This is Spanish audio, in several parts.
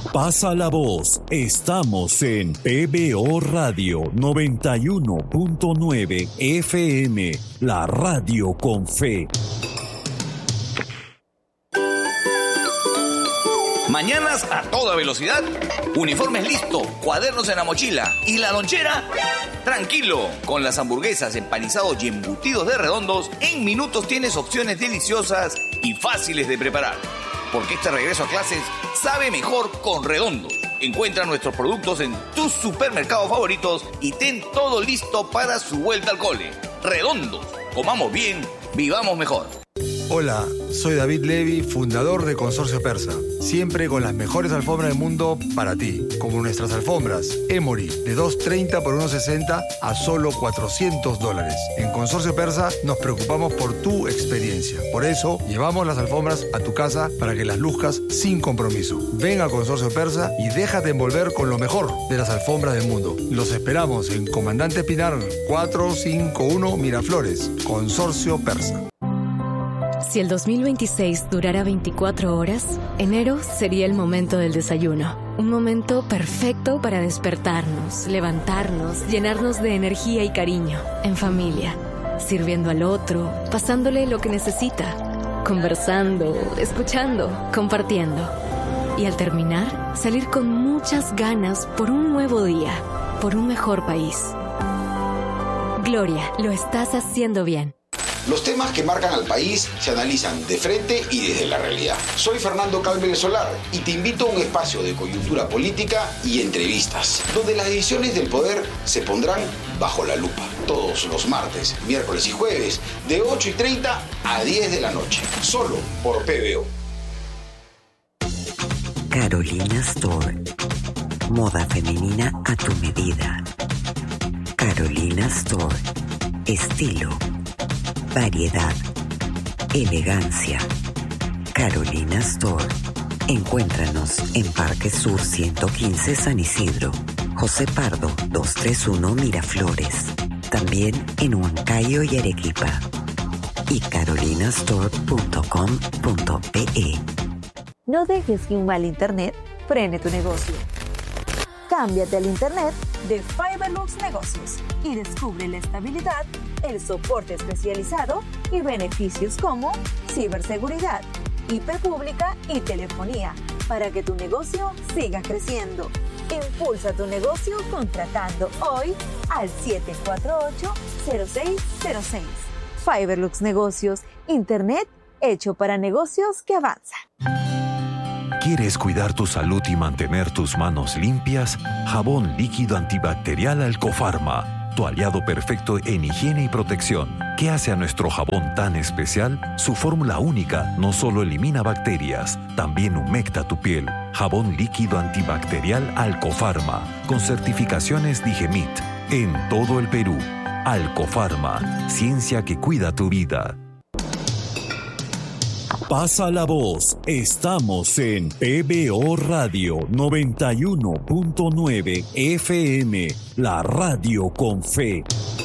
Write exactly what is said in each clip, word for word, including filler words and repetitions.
Pasa la voz. Estamos en P B O Radio noventa y uno punto nueve F M, la radio con fe. Mañanas a toda velocidad, uniformes listo, cuadernos en la mochila y la lonchera. Tranquilo, con las hamburguesas, empanizados y embutidos de Redondos, en minutos tienes opciones deliciosas y fáciles de preparar. Porque este regreso a clases sabe mejor con Redondos. Encuentra nuestros productos en tus supermercados favoritos y ten todo listo para su vuelta al cole. Redondos, comamos bien, vivamos mejor. Hola, soy David Levy, fundador de Consorcio Persa. Siempre con las mejores alfombras del mundo para ti. Como nuestras alfombras Emory, de dos treinta por uno sesenta a solo cuatrocientos dólares. En Consorcio Persa nos preocupamos por tu experiencia. Por eso, llevamos las alfombras a tu casa para que las luzcas sin compromiso. Ven a Consorcio Persa y déjate envolver con lo mejor de las alfombras del mundo. Los esperamos en Comandante Espinar, cuatrocientos cincuenta y uno Miraflores. Consorcio Persa. Si el dos mil veintiséis durara veinticuatro horas, enero sería el momento del desayuno. Un momento perfecto para despertarnos, levantarnos, llenarnos de energía y cariño, en familia, sirviendo al otro, pasándole lo que necesita, conversando, escuchando, compartiendo. Y al terminar, salir con muchas ganas por un nuevo día, por un mejor país. Gloria, lo estás haciendo bien. Los temas que marcan al país se analizan de frente y desde la realidad. Soy Fernando Cálmenes Solar y te invito a un espacio de coyuntura política y entrevistas, donde las decisiones del poder se pondrán bajo la lupa. Todos los martes, miércoles y jueves, de ocho y treinta a diez de la noche. Solo por P B O. Carolina Store. Moda femenina a tu medida. Carolina Store. Estilo. Variedad, elegancia. Carolina Store. Encuéntranos en Parque Sur ciento quince San Isidro, José Pardo doscientos treinta y uno Miraflores. También en Huancayo y Arequipa. Y carolinastore punto com punto pe. No dejes que un mal internet frene tu negocio. Cámbiate al internet de Fiberlux Negocios y descubre la estabilidad, el soporte especializado y beneficios como ciberseguridad, I P pública y telefonía para que tu negocio siga creciendo. Impulsa tu negocio contratando hoy al siete cuatro ocho, cero seis cero seis. Fiberlux Negocios, internet hecho para negocios que avanzan. ¿Quieres cuidar tu salud y mantener tus manos limpias? Jabón líquido antibacterial Alcofarma, tu aliado perfecto en higiene y protección. ¿Qué hace a nuestro jabón tan especial? Su fórmula única no solo elimina bacterias, también humecta tu piel. Jabón líquido antibacterial Alcofarma, con certificaciones Digemit, en todo el Perú. Alcofarma, ciencia que cuida tu vida. Pasa la voz. Estamos en P B O Radio noventa y uno punto nueve F M, la radio con fe.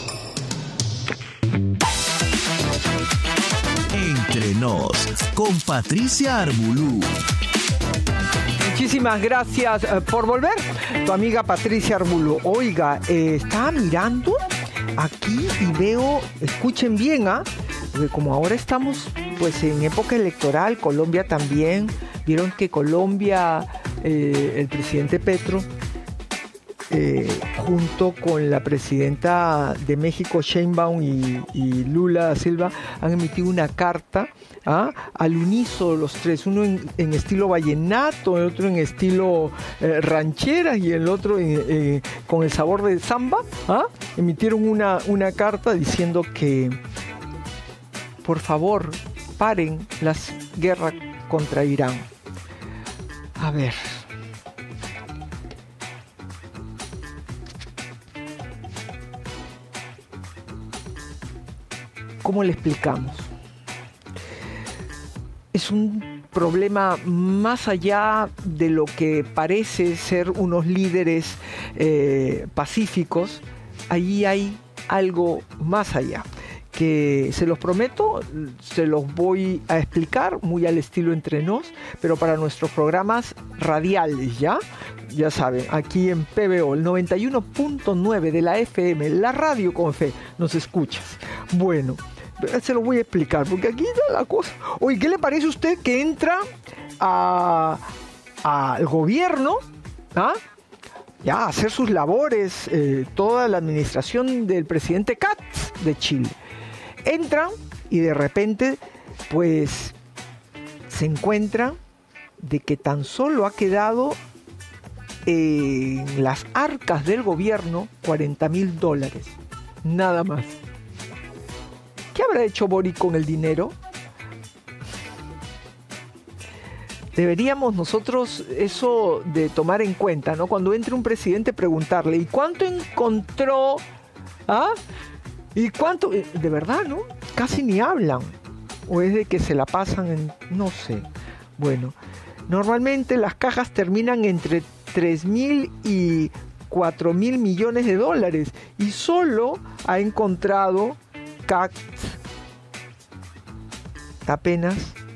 Entre nos, con Patricia Armbulú. Muchísimas gracias eh, por volver, tu amiga Patricia Armbulú. Oiga, eh, estaba mirando aquí y veo, escuchen bien, ¿ah? ¿eh? Porque como ahora estamos pues en época electoral, Colombia también, vieron que Colombia, eh, el presidente Petro, eh, junto con la presidenta de México, Sheinbaum, y, y Lula Silva, han emitido una carta ¿ah? al unísono los tres, uno en, en estilo vallenato, el otro en estilo eh, ranchera y el otro en, eh, con el sabor de samba, ¿ah? emitieron una, una carta diciendo que por favor, paren las guerras contra Irán. A ver. ¿Cómo le explicamos? Es un problema más allá de lo que parece ser unos líderes eh, pacíficos. Allí hay algo más allá. que se los prometo, se los voy a explicar muy al estilo Entre Nos, pero para nuestros programas radiales, ¿ya? Ya saben, aquí en P B O, el noventa y uno punto nueve de la F M, la radio con fe, nos escuchas. Bueno, se lo voy a explicar, porque aquí está la cosa. Oye, ¿qué le parece a usted que entra a, al gobierno, ¿ah? ya a hacer sus labores, eh, toda la administración del presidente Katz de Chile? Entran y de repente, pues, se encuentran de que tan solo ha quedado en las arcas del gobierno cuarenta mil dólares, nada más. ¿Qué habrá hecho Boric con el dinero? Deberíamos nosotros eso de tomar en cuenta, ¿no? Cuando entre un presidente, preguntarle, ¿y cuánto encontró? ¿Ah? ¿Y cuánto? De verdad, ¿no? Casi ni hablan. O es de que se la pasan en... no sé. Bueno, normalmente las cajas terminan entre tres mil y cuatro mil millones de dólares. Y solo ha encontrado C A C apenas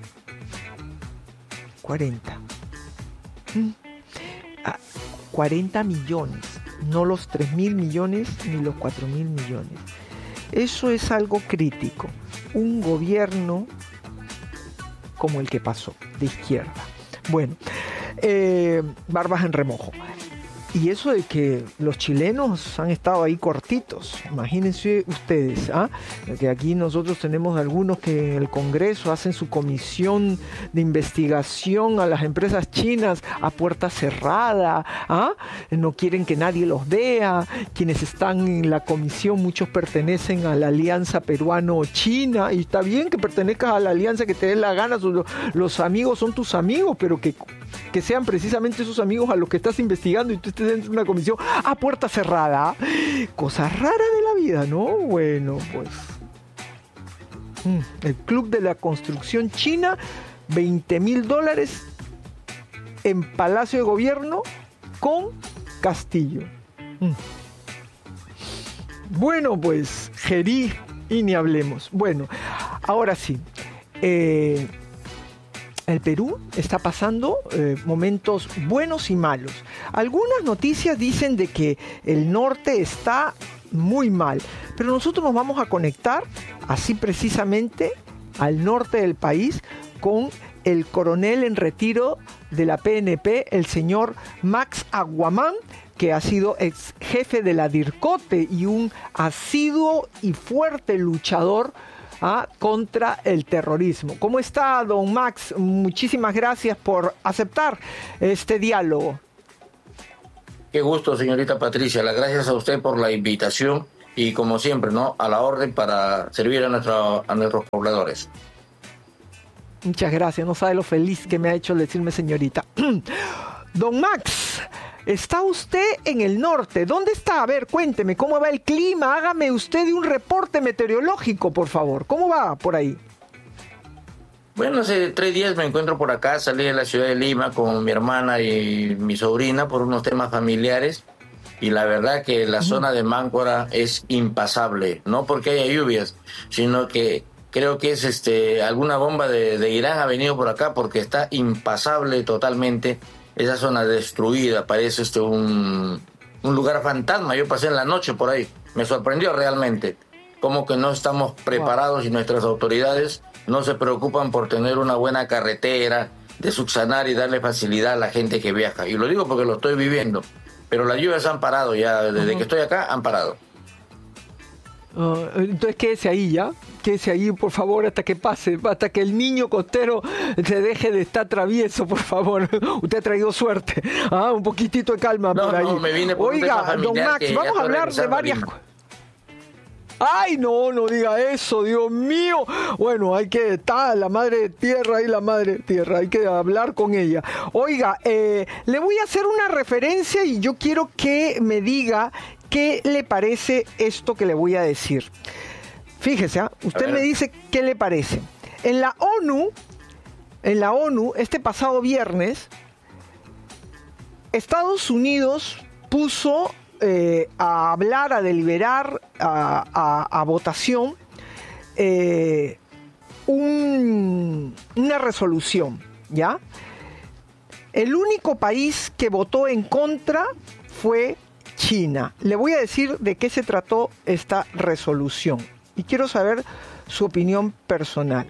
cuarenta. ¿Mm? Ah, cuarenta millones. No los tres mil millones ni los cuatro mil millones. Eso es algo crítico. Un gobierno como el que pasó, de izquierda. Bueno, eh, barbas en remojo. Y eso de que los chilenos han estado ahí cortitos, imagínense ustedes, ¿ah? Que aquí nosotros tenemos algunos que en el Congreso hacen su comisión de investigación a las empresas chinas a puerta cerrada, ¿ah? No quieren que nadie los vea. Quienes están en la comisión, muchos pertenecen a la alianza peruano-china, y está bien que pertenezcas a la alianza que te dé la gana, los amigos son tus amigos, pero que, que sean precisamente esos amigos a los que estás investigando y tú estés dentro de una comisión a puerta cerrada. Cosas raras de la vida, ¿no? Bueno, pues el Club de la Construcción China, veinte mil dólares en Palacio de Gobierno con Castillo. Bueno, pues Gerí y ni hablemos. Bueno, ahora sí, eh, el Perú está pasando eh, momentos buenos y malos. Algunas noticias dicen de que el norte está muy mal, pero nosotros nos vamos a conectar así precisamente al norte del país con el coronel en retiro de la P N P, el señor Max Aguamán, que ha sido ex jefe de la DIRCOTE y un asiduo y fuerte luchador ¿Ah? contra el terrorismo. ¿Cómo está, don Max? Muchísimas gracias por aceptar este diálogo. Qué gusto, señorita Patricia. Las gracias a usted por la invitación y, como siempre, ¿no?, a la orden para servir a, nuestra, a nuestros pobladores. Muchas gracias. No sabe lo feliz que me ha hecho decirme señorita. Don Max, está usted en el norte. ¿Dónde está? A ver, cuénteme, ¿cómo va el clima? Hágame usted un reporte meteorológico, por favor. ¿Cómo va por ahí? Bueno, hace tres días me encuentro por acá. Salí de la ciudad de Lima con mi hermana y mi sobrina por unos temas familiares. Y la verdad que la uh-huh. zona de Máncora es impasable. No porque haya lluvias, sino que creo que es este alguna bomba de, de Irán ha venido por acá, porque está impasable totalmente. Esa zona destruida, parece este un, un lugar fantasma. Yo pasé en la noche por ahí, me sorprendió realmente. Como que no estamos preparados wow. y nuestras autoridades no se preocupan por tener una buena carretera, de subsanar y darle facilidad a la gente que viaja. Y lo digo porque lo estoy viviendo. Pero las lluvias han parado ya, desde uh-huh. que estoy acá han parado. Uh, entonces quédese ahí ya, quédese ahí por favor hasta que pase, hasta que el niño costero se deje de estar travieso, por favor. Usted ha traído suerte, ah, un poquitito de calma no, por ahí. No, me vine por Oiga, don Max, vamos a hablar de varias cosas. Ay, no, no diga eso, Dios mío. Bueno, hay que estar la madre tierra y la madre tierra, hay que hablar con ella. Oiga, eh, le voy a hacer una referencia y yo quiero que me diga qué le parece esto que le voy a decir. Fíjese, ¿eh? usted me dice qué le parece. En la ONU, en la ONU, este pasado viernes, Estados Unidos puso Eh, a hablar, a deliberar, a, a, a votación eh, un, una resolución, ¿ya? El único país que votó en contra fue China. Le voy a decir de qué se trató esta resolución y quiero saber su opinión personal.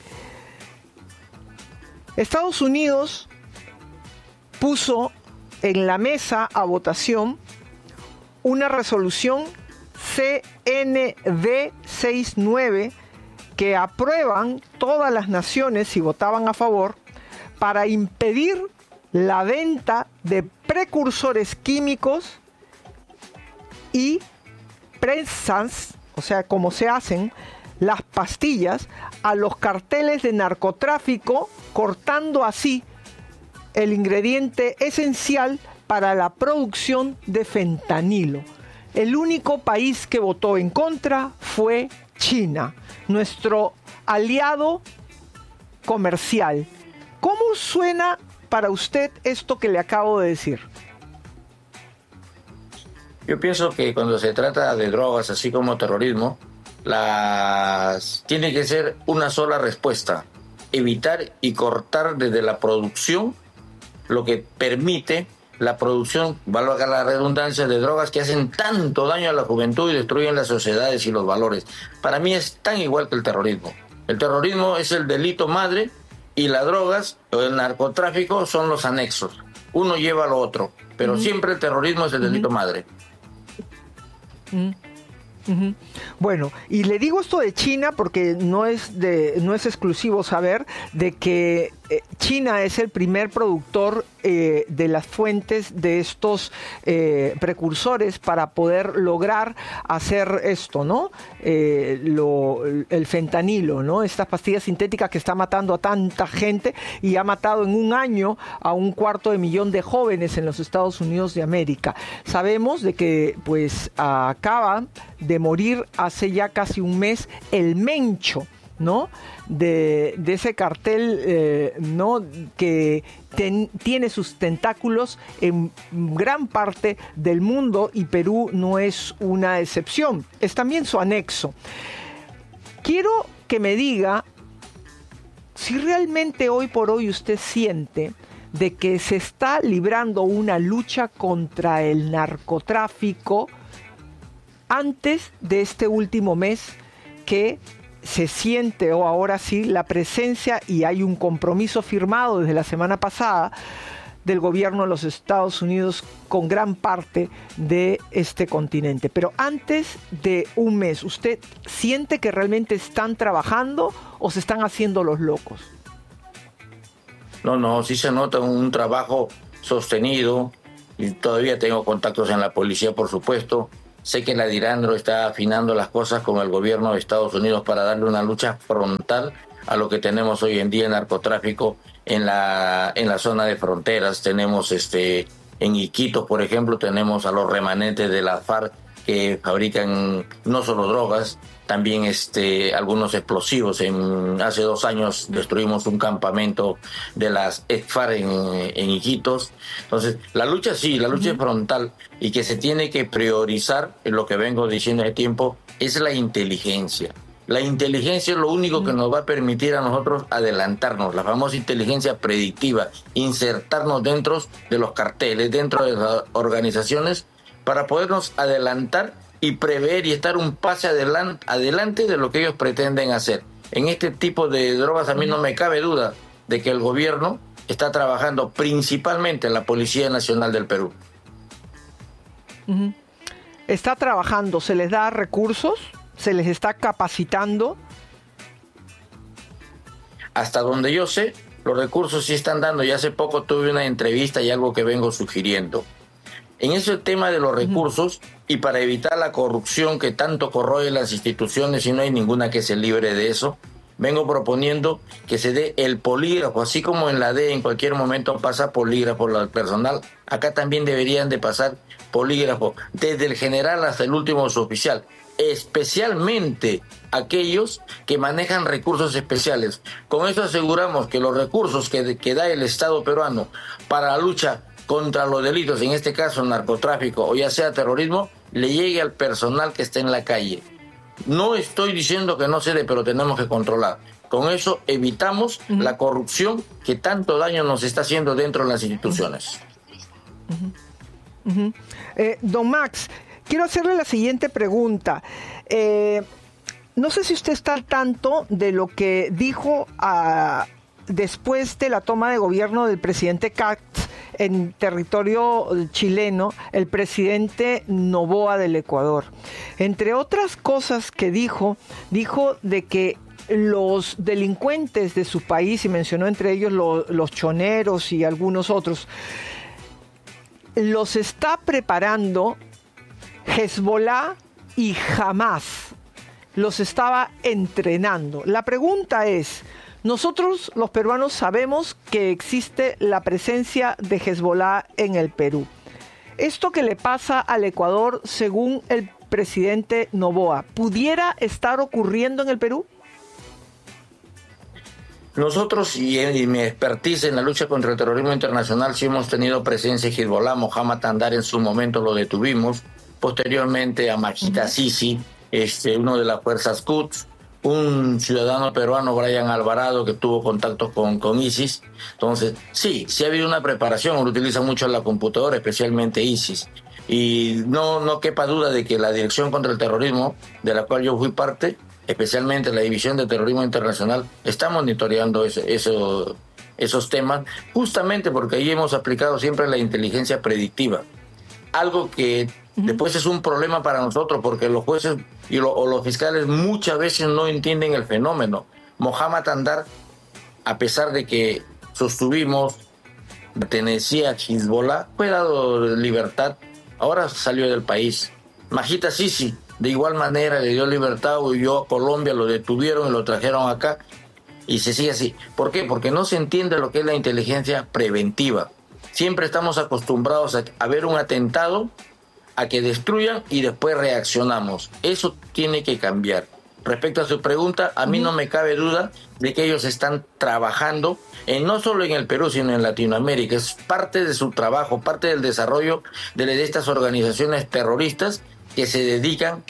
Estados Unidos puso en la mesa a votación una resolución C N D sesenta y nueve que aprueban todas las naciones si votaban a favor para impedir la venta de precursores químicos y prensas, o sea, como se hacen las pastillas, a los carteles de narcotráfico, cortando así el ingrediente esencial para la producción de fentanilo. El único país que votó en contra fue China, nuestro aliado comercial. ¿Cómo suena para usted esto que le acabo de decir? Yo pienso que cuando se trata de drogas, así como terrorismo, las tiene que ser una sola respuesta: evitar y cortar desde la producción lo que permite la producción, valga la redundancia, de drogas que hacen tanto daño a la juventud y destruyen las sociedades y los valores. Para mí es tan igual que el terrorismo. El terrorismo es el delito madre y las drogas o el narcotráfico son los anexos. Uno lleva al otro, pero uh-huh. siempre el terrorismo es el delito uh-huh. madre. Uh-huh. Uh-huh. Bueno, y le digo esto de China porque no es de no es exclusivo saber de que eh, China es el primer productor eh, de las fuentes de estos eh, precursores para poder lograr hacer esto, ¿no? Eh, lo, el fentanilo, ¿no? Estas pastillas sintéticas que está matando a tanta gente y ha matado en un año a un cuarto de millón de jóvenes en los Estados Unidos de América. Sabemos de que pues acaba de morir hace ya casi un mes el Mencho, ¿no? De, de ese cartel, eh, ¿no? Que ten, tiene sus tentáculos en gran parte del mundo y Perú no es una excepción. Es también su anexo. Quiero que me diga si realmente hoy por hoy usted siente de que se está librando una lucha contra el narcotráfico antes de este último mes, que se siente, o ahora sí, la presencia y hay un compromiso firmado desde la semana pasada del gobierno de los Estados Unidos con gran parte de este continente. Pero antes de un mes, ¿usted siente que realmente están trabajando o se están haciendo los locos? No, no, sí se nota un trabajo sostenido y todavía tengo contactos en la policía, por supuesto. Sé que la DIRANDRO está afinando las cosas con el gobierno de Estados Unidos para darle una lucha frontal a lo que tenemos hoy en día en narcotráfico en la en la zona de fronteras. Tenemos este en Iquitos, por ejemplo, tenemos a los remanentes de la FARC que fabrican no solo drogas, también este algunos explosivos. En hace dos años destruimos un campamento de las FARC en, en Iquitos. Entonces, la lucha sí, la lucha uh-huh. es frontal, y que se tiene que priorizar, en lo que vengo diciendo hace tiempo, es la inteligencia. La inteligencia es lo único uh-huh. que nos va a permitir a nosotros adelantarnos, la famosa inteligencia predictiva, insertarnos dentro de los carteles, dentro de las organizaciones, para podernos adelantar y prever y estar un pase adelante, adelante de lo que ellos pretenden hacer. En este tipo de drogas a mí no me cabe duda de que el gobierno está trabajando principalmente en la Policía Nacional del Perú. Uh-huh. Está trabajando, ¿se les da recursos? ¿Se les está capacitando? Hasta donde yo sé, los recursos sí están dando. Y hace poco tuve una entrevista y algo que vengo sugiriendo. En ese tema de los recursos, y para evitar la corrupción que tanto corroe las instituciones y no hay ninguna que se libre de eso, vengo proponiendo que se dé el polígrafo, así como en la D en cualquier momento pasa polígrafo al personal, acá también deberían de pasar polígrafo, desde el general hasta el último suboficial, especialmente aquellos que manejan recursos especiales. Con eso aseguramos que los recursos que, que da el Estado peruano para la lucha contra los delitos, en este caso narcotráfico o ya sea terrorismo, le llegue al personal que esté en la calle. No estoy diciendo que no se dé, pero tenemos que controlar. Con eso evitamos uh-huh. la corrupción que tanto daño nos está haciendo dentro de las instituciones. Uh-huh. Uh-huh. Eh, don Max, quiero hacerle la siguiente pregunta. Eh, no sé si usted está al tanto de lo que dijo a, después de la toma de gobierno del presidente Katz en territorio chileno, el presidente Noboa del Ecuador. Entre otras cosas que dijo, dijo de que los delincuentes de su país, y mencionó entre ellos lo, los choneros y algunos otros, los está preparando Hezbollah y Hamas. Los estaba entrenando. La pregunta es, nosotros los peruanos sabemos que existe la presencia de Hezbollah en el Perú. Esto que le pasa al Ecuador, según el presidente Noboa, ¿pudiera estar ocurriendo en el Perú? Nosotros, y en mi expertise en la lucha contra el terrorismo internacional, sí hemos tenido presencia en Hezbollah. Mohamed Tandar en su momento lo detuvimos. Posteriormente a Majid Sisi, este, uno de las fuerzas Quds, un ciudadano peruano, Brian Alvarado, que tuvo contactos con, con ISIS. Entonces, sí, sí ha habido una preparación, utiliza mucho la computadora, especialmente ISIS. Y no, no quepa duda de que la Dirección contra el Terrorismo, de la cual yo fui parte, especialmente la División de Terrorismo Internacional, está monitoreando eso, eso, esos temas, justamente porque ahí hemos aplicado siempre la inteligencia predictiva. Algo que después es un problema para nosotros, porque los jueces y lo, o los fiscales muchas veces no entienden el fenómeno. Mohamed Tandar, a pesar de que sostuvimos, pertenecía a Hezbollah, fue dado libertad, ahora salió del país. Majid Sisi, de igual manera, le dio libertad, huyó a Colombia, lo detuvieron y lo trajeron acá, y se sigue así. ¿Por qué? Porque no se entiende lo que es la inteligencia preventiva. Siempre estamos acostumbrados a, a ver un atentado, a que destruyan y después reaccionamos. Eso tiene que cambiar. Respecto a su pregunta, a mí no me cabe duda de que ellos están trabajando, en, no solo en el Perú, sino en Latinoamérica. Es parte de su trabajo, parte del desarrollo de, de estas organizaciones terroristas que se dedican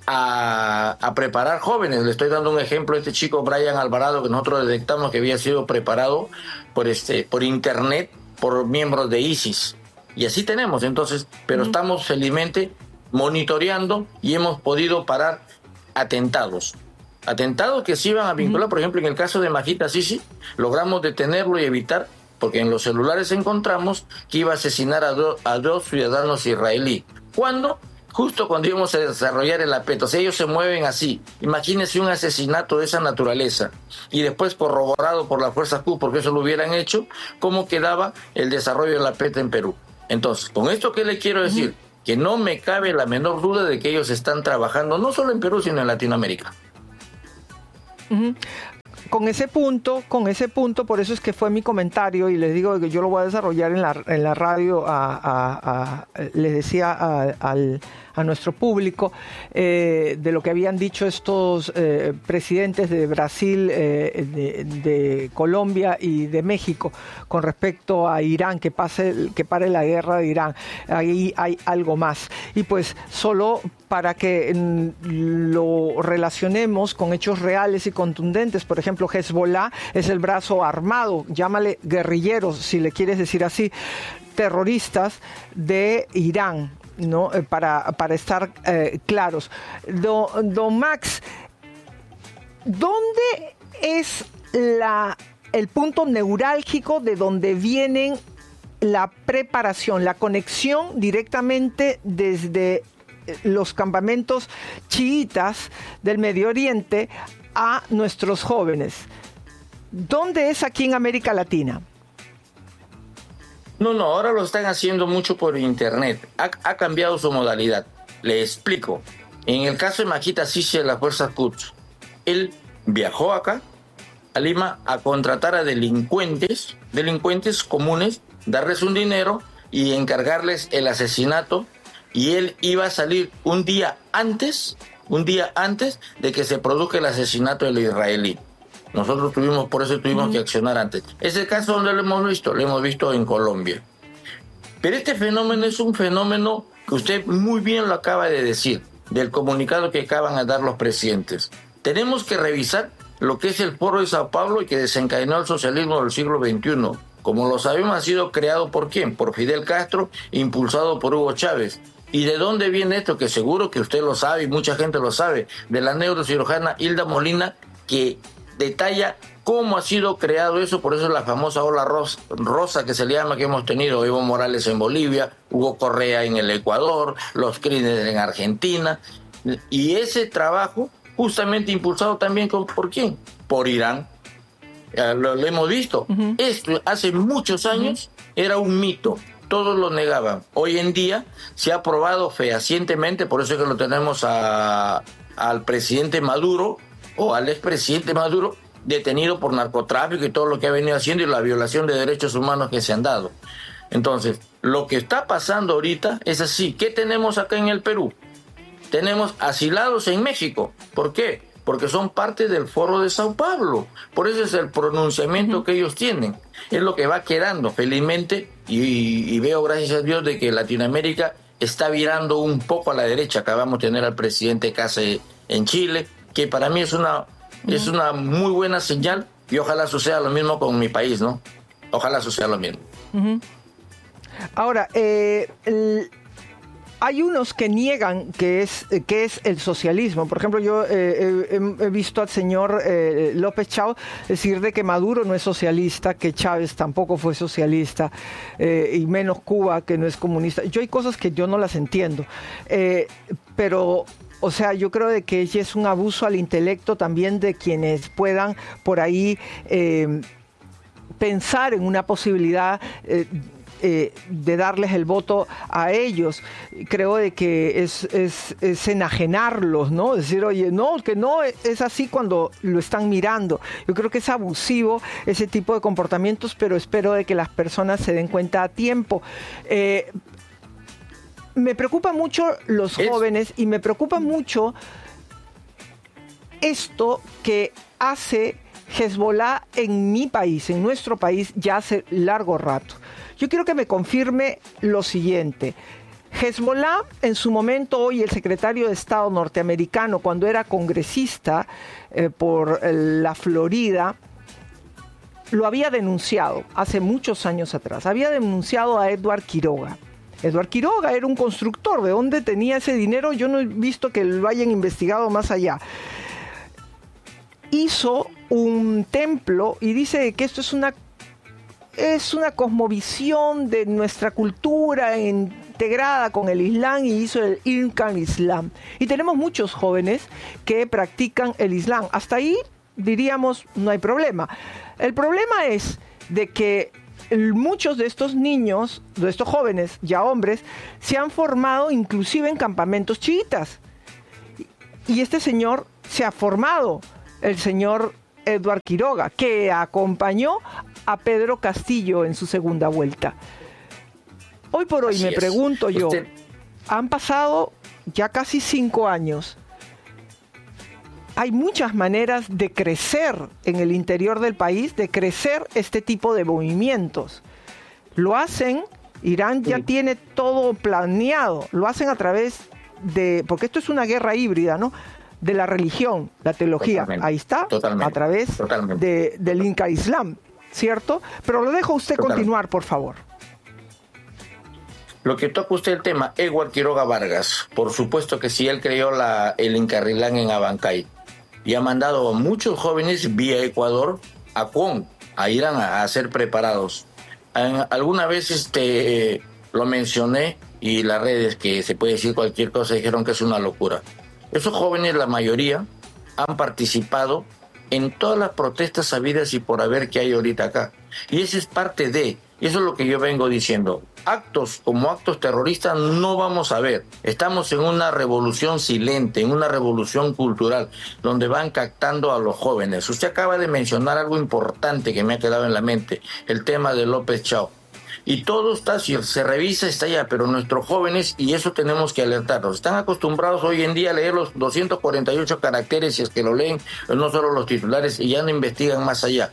a, a preparar jóvenes. Le estoy dando un ejemplo a este chico Brian Alvarado, que nosotros detectamos que había sido preparado por, este, por internet por miembros de ISIS. Y así tenemos, entonces, pero uh-huh. estamos felizmente monitoreando y hemos podido parar atentados. Atentados que se iban a vincular, uh-huh. por ejemplo, en el caso de Majid Sisi, logramos detenerlo y evitar, porque en los celulares encontramos que iba a asesinar a, do, a dos ciudadanos israelíes. ¿Cuándo? Justo cuando íbamos a desarrollar el APET. O sea, ellos se mueven así. Imagínense un asesinato de esa naturaleza. Y después corroborado por las fuerzas Q, porque eso lo hubieran hecho, cómo quedaba el desarrollo del APET en Perú. Entonces, con esto, ¿qué le quiero decir? Uh-huh. Que no me cabe la menor duda de que ellos están trabajando, no solo en Perú, sino en Latinoamérica. Uh-huh. Con ese punto, con ese punto, por eso es que fue mi comentario, y les digo que yo lo voy a desarrollar en la, en la radio, a, a, a, les decía a, al, a nuestro público, eh, de lo que habían dicho estos eh, presidentes de Brasil, eh, de, de Colombia y de México con respecto a Irán, que pase, que pare la guerra de Irán. Ahí hay algo más. Y pues solo para que mm, lo relacionemos con hechos reales y contundentes. Por ejemplo, Hezbollah es el brazo armado, llámale guerrilleros, si le quieres decir así, terroristas de Irán, ¿no? Eh, para, para estar eh, claros. Don, don Max, ¿dónde es la, el punto neurálgico de donde vienen la preparación, la conexión directamente desde los campamentos chiitas del Medio Oriente a nuestros jóvenes? ¿Dónde es aquí en América Latina? No, no, ahora lo están haciendo mucho por internet. Ha, ha cambiado su modalidad. Le explico. En el caso de Majid Sisi de las fuerzas Quds, él viajó acá a Lima a contratar a delincuentes, delincuentes comunes, darles un dinero y encargarles el asesinato. Y él iba a salir un día antes, un día antes de que se produzca el asesinato del israelí. Nosotros tuvimos, por eso tuvimos uh-huh. que accionar antes. Ese caso, ¿dónde lo hemos visto? Lo hemos visto en Colombia. Pero este fenómeno es un fenómeno que usted muy bien lo acaba de decir. del comunicado que acaban de dar los presidentes. Tenemos que revisar lo que es el Foro de Sao Paulo y que desencadenó el socialismo del siglo veintiuno. Como lo sabemos, ha sido creado ¿por quién? Por Fidel Castro, impulsado por Hugo Chávez. ¿Y de dónde viene esto? Que seguro que usted lo sabe y mucha gente lo sabe. De la neurocirujana Hilda Molina, que detalla cómo ha sido creado eso. Por eso es la famosa ola rosa, rosa que se le llama, que hemos tenido Evo Morales en Bolivia, Hugo Correa en el Ecuador, los crímenes en Argentina. Y ese trabajo justamente impulsado también con, ¿por quién? Por Irán. Lo, lo hemos visto. Uh-huh. Esto hace muchos años uh-huh. era un mito. Todos lo negaban. Hoy en día se ha probado fehacientemente, por eso es que lo tenemos a, al presidente Maduro o al expresidente Maduro detenido por narcotráfico y todo lo que ha venido haciendo y la violación de derechos humanos que se han dado. Entonces, lo que está pasando ahorita es así. ¿Qué tenemos acá en el Perú? Tenemos asilados en México. ¿Por qué? Porque son parte del Foro de Sao Paulo. Por eso es el pronunciamiento uh-huh. que ellos tienen. Es lo que va quedando, felizmente, y, y veo, gracias a Dios, de que Latinoamérica está virando un poco a la derecha. Acabamos de tener al presidente Case en Chile, que para mí es una, uh-huh. es una muy buena señal, y ojalá suceda lo mismo con mi país, ¿no? Ojalá suceda lo mismo. Uh-huh. Ahora, eh, el... hay unos que niegan que es, que es el socialismo. Por ejemplo, yo eh, he, he visto al señor eh, López Chao decir de que Maduro no es socialista, que Chávez tampoco fue socialista, eh, y menos Cuba, que no es comunista. Yo hay cosas que yo no las entiendo. Eh, pero, o sea, yo creo de que es un abuso al intelecto también de quienes puedan por ahí eh, pensar en una posibilidad eh, Eh, de darles el voto a ellos. Creo de que es, es, es enajenarlos, ¿no? Decir, oye, no, que no es así cuando lo están mirando. Yo creo que es abusivo ese tipo de comportamientos, pero espero de que las personas se den cuenta a tiempo. Eh, me preocupa mucho los es... jóvenes y me preocupa mucho esto que hace Hezbollah en mi país, en nuestro país, ya hace largo rato. Yo quiero que me confirme lo siguiente. Hezbollah, en su momento, hoy el secretario de Estado norteamericano, cuando era congresista eh, por eh, la Florida, lo había denunciado hace muchos años atrás. Había denunciado a Edward Quiroga. Edward Quiroga era un constructor. ¿De dónde tenía ese dinero? Yo no he visto que lo hayan investigado más allá. Hizo un templo y dice que esto es una es una cosmovisión de nuestra cultura integrada con el Islam, y hizo el Irkan Islam. Y tenemos muchos jóvenes que practican el Islam. Hasta ahí diríamos no hay problema. El problema es de que muchos de estos niños, de estos jóvenes, ya hombres, se han formado inclusive en campamentos chiitas. Y este señor se ha formado, el señor Edward Quiroga, que acompañó a Pedro Castillo en su segunda vuelta. Hoy por hoy, así me es. pregunto yo, Usted... han pasado ya casi cinco años. Hay muchas maneras de crecer en el interior del país, de crecer este tipo de movimientos. Lo hacen, Irán ya sí. tiene todo planeado, lo hacen a través de, porque esto es una guerra híbrida, ¿no?, de la religión, la teología. Totalmente. Ahí está, Totalmente. a través de, del Inca Islam, ¿cierto? Pero lo dejo a usted Totalmente. continuar, por favor. Lo que toca usted el tema, Edward Quiroga Vargas, por supuesto que sí, él creó la, el Incarrilán en Abancay y ha mandado a muchos jóvenes vía Ecuador a Cuón, a Irán, a, a ser preparados. En, alguna vez este, lo mencioné y las redes, que se puede decir cualquier cosa, dijeron que es una locura. Esos jóvenes, la mayoría, han participado en todas las protestas habidas y por haber que hay ahorita acá. Y eso es parte de, eso es lo que yo vengo diciendo. Actos como actos terroristas no vamos a ver. Estamos en una revolución silente, en una revolución cultural, donde van captando a los jóvenes. Usted acaba de mencionar algo importante que me ha quedado en la mente, el tema de López Chao. Y todo está, si se revisa, está allá, pero nuestros jóvenes, y eso tenemos que alertarlos, están acostumbrados hoy en día a leer los doscientos cuarenta y ocho caracteres, si es que lo leen, no solo los titulares, y ya no investigan más allá.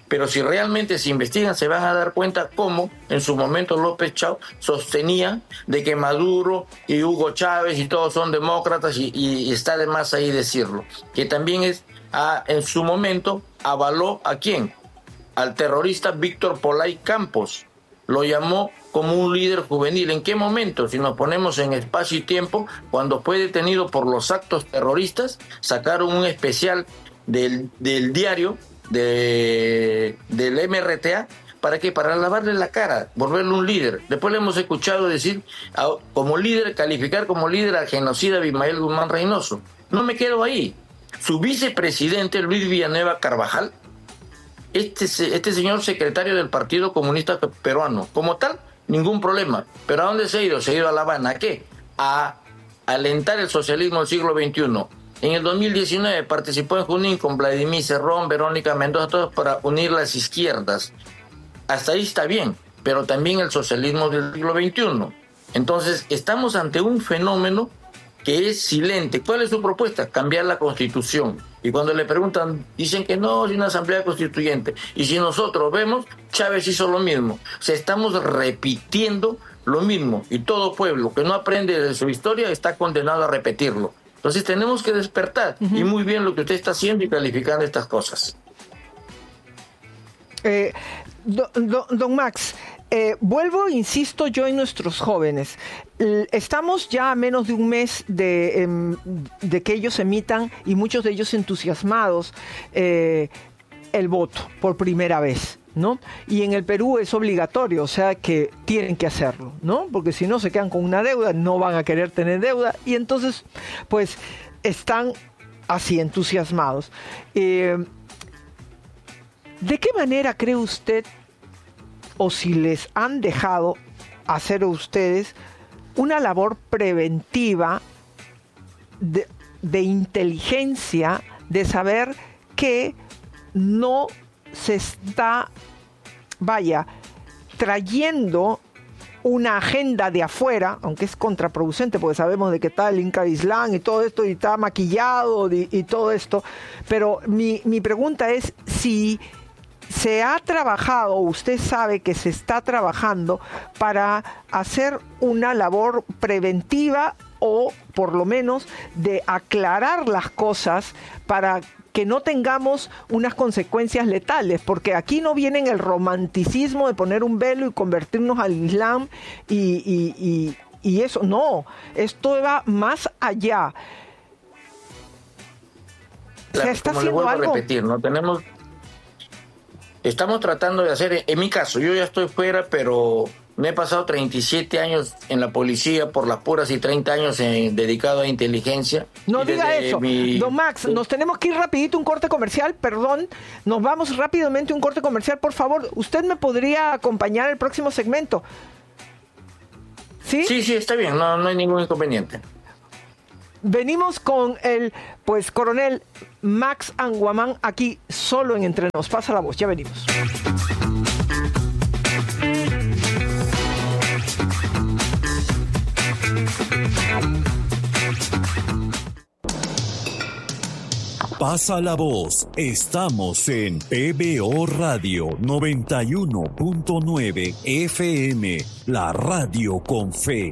Pero si realmente se investigan, se van a dar cuenta cómo en su momento López Chau sostenía de que Maduro y Hugo Chávez y todos son demócratas, y, y está de más ahí decirlo. Que también es, a, en su momento, avaló ¿a quién? Al terrorista Víctor Polay Campos. Lo llamó como un líder juvenil. ¿En qué momento? Si nos ponemos en espacio y tiempo, cuando fue detenido por los actos terroristas, sacaron un especial del, del diario de, del M R T A, ¿para qué? Para lavarle la cara, volverle un líder. Después le hemos escuchado decir, a, como líder, calificar como líder al genocida Abimael Guzmán Reynoso. No me quedo ahí. Su vicepresidente, Luis Villanueva Carvajal, este, este señor secretario del Partido Comunista Peruano, como tal, ningún problema. Pero ¿a dónde se ha ido? Se ha ido a La Habana. ¿A qué? A alentar el socialismo del siglo veintiuno. En el dos mil diecinueve participó en Junín con Vladimir Cerrón, Verónica Mendoza, todos para unir las izquierdas. Hasta ahí está bien, pero también el socialismo del siglo veintiuno. Entonces, estamos ante un fenómeno que es silente. ¿Cuál es su propuesta? Cambiar la Constitución. Y cuando le preguntan, dicen que no, es una asamblea constituyente. Y si nosotros vemos, Chávez hizo lo mismo. O sea, estamos repitiendo lo mismo. Y todo pueblo que no aprende de su historia está condenado a repetirlo. Entonces tenemos que despertar. Uh-huh. Y muy bien lo que usted está haciendo y calificando estas cosas. Eh, do, do, don Max, eh, vuelvo, insisto yo en nuestros jóvenes. Estamos ya a menos de un mes de, eh, de que ellos emitan, y muchos de ellos entusiasmados, eh, el voto por primera vez, ¿no? Y en el Perú es obligatorio, o sea que tienen que hacerlo, ¿no? Porque si no se quedan con una deuda, no van a querer tener deuda, y entonces pues están así entusiasmados. Eh, ¿De qué manera cree usted, o si les han dejado hacer a ustedes una labor preventiva de, de inteligencia, de saber que no se está, vaya, trayendo una agenda de afuera, aunque es contraproducente porque sabemos de qué tal Inca Islam y todo esto, y está maquillado y, y todo esto, pero mi, mi pregunta es si se ha trabajado, usted sabe que se está trabajando para hacer una labor preventiva, o por lo menos de aclarar las cosas para que no tengamos unas consecuencias letales, porque aquí no viene en el romanticismo de poner un velo y convertirnos al Islam y, y, y, y eso, no, esto va más allá. Claro, se está como haciendo le vuelvo algo. a repetir, no tenemos, estamos tratando de hacer, en mi caso, yo ya estoy fuera, pero me he pasado treinta y siete años en la policía por las puras y treinta años en, dedicado a inteligencia. No diga eso. Mi... Don Max, nos tenemos que ir rapidito, un corte comercial, perdón. Nos vamos rápidamente a un corte comercial, por favor. ¿Usted me podría acompañar al próximo segmento? ¿Sí? Sí, sí, está bien, no, no hay ningún inconveniente. Venimos con el, pues, coronel Max Anguamán, aquí solo en Entre Nos. Pasa la voz, ya venimos. Pasa la voz. Estamos en P B O Radio noventa y uno punto nueve F M, la radio con fe.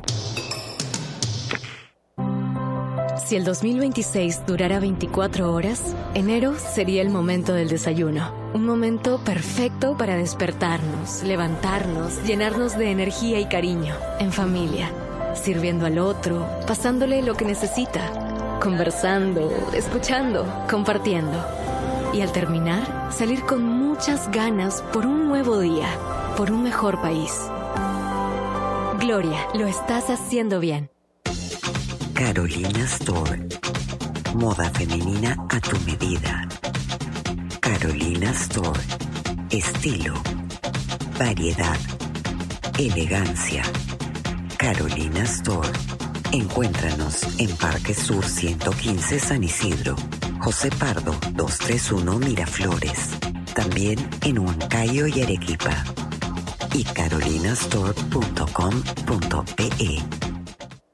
Si el dos mil veintiséis durara veinticuatro horas, enero sería el momento del desayuno. Un momento perfecto para despertarnos, levantarnos, llenarnos de energía y cariño, en familia, sirviendo al otro, pasándole lo que necesita, conversando, escuchando, compartiendo. Y al terminar, salir con muchas ganas por un nuevo día, por un mejor país. Gloria, lo estás haciendo bien. Carolina Store. Moda femenina a tu medida. Carolina Store. Estilo, variedad, elegancia. Carolina Store. Encuéntranos en Parque Sur ciento quince San Isidro, José Pardo doscientos treinta y uno Miraflores, también en Huancayo y Arequipa, y carolina store punto com punto pe.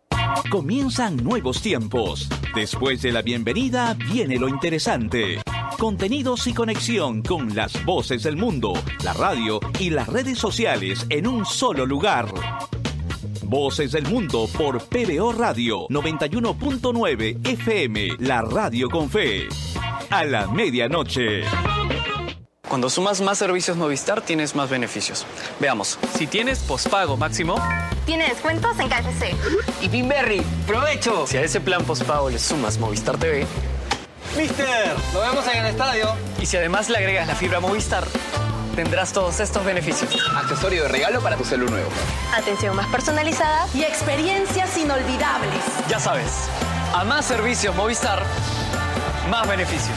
Comienzan nuevos tiempos. Después de la bienvenida viene lo interesante. contenidos y conexión con las voces del mundo, la radio y las redes sociales en un solo lugar. Voces del Mundo por P B O Radio noventa y uno punto nueve F M, la radio con fe. A la medianoche. Cuando sumas más servicios Movistar, tienes más beneficios. Veamos, si tienes pospago máximo... Tiene descuentos en K F C. Y Pinberry, ¡provecho! Si a ese plan pospago le sumas Movistar T V... ¡Mister! ¡Lo vemos en el estadio! Y si además le agregas la fibra Movistar, tendrás todos estos beneficios. Accesorio de regalo para tu celular nuevo. Atención más personalizada y experiencias inolvidables. Ya sabes, a más servicios Movistar, más beneficios.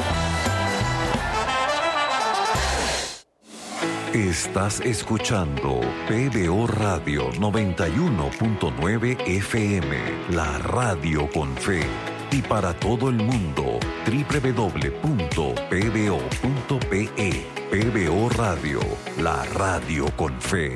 Estás escuchando P B O Radio noventa y uno punto nueve F M, la radio con fe. Y para todo el mundo, doble u doble u doble u punto p b o punto p e. P B O Radio, la radio con fe.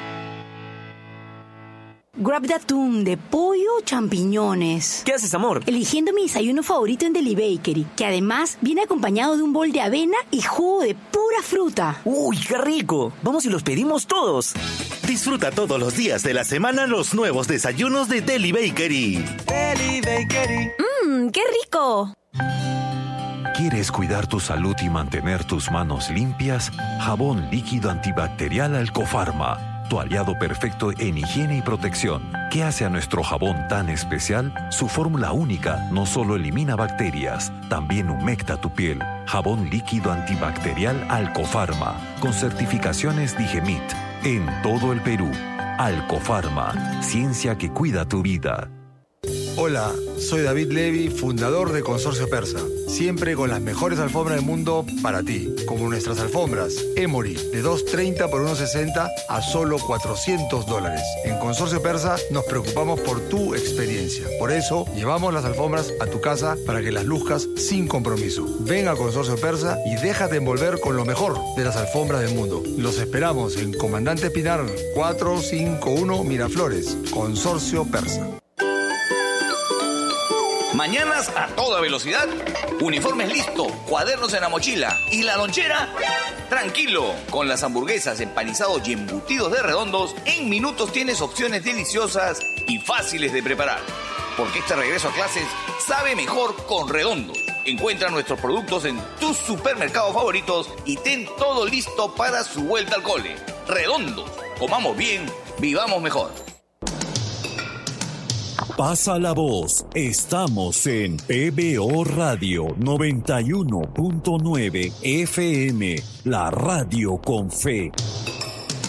Grab de atún, de pollo, champiñones. ¿Qué haces, amor? Eligiendo mi desayuno favorito en Deli Bakery, que además viene acompañado de un bol de avena y jugo de pura fruta. ¡Uy, qué rico! Vamos y los pedimos todos. Disfruta todos los días de la semana los nuevos desayunos de Deli Bakery. Deli Bakery. ¡Mmm, qué rico! ¿Quieres cuidar tu salud y mantener tus manos limpias? Jabón líquido antibacterial Alcofarma, tu aliado perfecto en higiene y protección. ¿Qué hace a nuestro jabón tan especial? Su fórmula única no solo elimina bacterias, también humecta tu piel. Jabón líquido antibacterial Alcofarma, con certificaciones Digemit, en todo el Perú. Alcofarma, ciencia que cuida tu vida. Hola, soy David Levy, fundador de Consorcio Persa. Siempre con las mejores alfombras del mundo para ti, como nuestras alfombras Emory de dos treinta por uno sesenta a solo cuatrocientos dólares. En Consorcio Persa nos preocupamos por tu experiencia. Por eso llevamos las alfombras a tu casa para que las luzcas sin compromiso. Ven a Consorcio Persa y déjate envolver con lo mejor de las alfombras del mundo. Los esperamos en Comandante Pinar cuatrocientos cincuenta y uno Miraflores. Consorcio Persa. Mañanas a toda velocidad, uniformes listo, cuadernos en la mochila y la lonchera, tranquilo. Con las hamburguesas, empanizados y embutidos de Redondos, en minutos tienes opciones deliciosas y fáciles de preparar. Porque este regreso a clases sabe mejor con Redondos. Encuentra nuestros productos en tus supermercados favoritos y ten todo listo para su vuelta al cole. Redondos, comamos bien, vivamos mejor. Pasa la voz. Estamos en P B O Radio noventa y uno punto nueve F M, la radio con fe.